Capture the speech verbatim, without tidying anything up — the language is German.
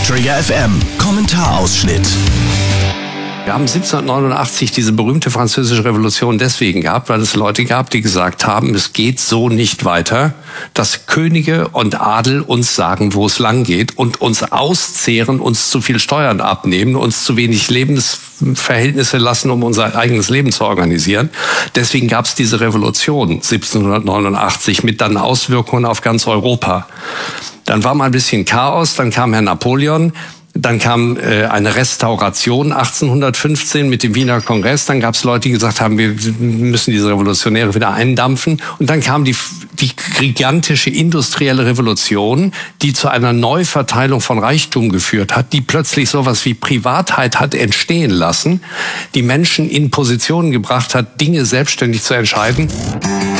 Trigger F M Kommentarausschnitt. Wir haben siebzehnhundertneunundachtzig diese berühmte französische Revolution deswegen gehabt, weil es Leute gab, die gesagt haben, es geht so nicht weiter, dass Könige und Adel uns sagen, wo es lang geht und uns auszehren, uns zu viel Steuern abnehmen, uns zu wenig Lebensverhältnisse lassen, um unser eigenes Leben zu organisieren. Deswegen gab es diese Revolution siebzehnhundertneunundachtzig mit dann Auswirkungen auf ganz Europa. Dann war mal ein bisschen Chaos, dann kam Herr Napoleon. Dann kam äh, eine Restauration achtzehnhundertfünfzehn mit dem Wiener Kongress. Dann gab es Leute, die gesagt haben, wir müssen diese Revolutionäre wieder eindampfen. Und dann kam die, die gigantische industrielle Revolution, die zu einer Neuverteilung von Reichtum geführt hat, die plötzlich sowas wie Privatheit hat entstehen lassen, die Menschen in Positionen gebracht hat, Dinge selbstständig zu entscheiden.